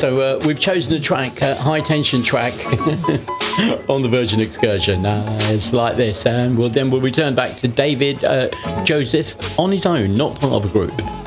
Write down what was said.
So we've chosen a track, high tension track on the Virgin Excursion. It's like this, and we'll return back to David Joseph on his own, not part of a group.